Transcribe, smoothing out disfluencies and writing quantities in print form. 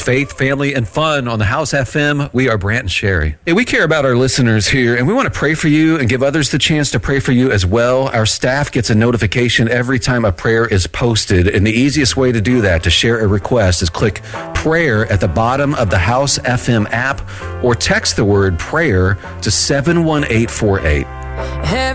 faith, family, and fun on the House FM. We are Brant and Sherry. Hey, we care about our listeners here, and we want to pray for you and give others the chance to pray for you as well. Our staff gets a notification every time a prayer is posted, and the easiest way to do that, to share a request, is click prayer at the bottom of the House FM app or text the word prayer to 71848.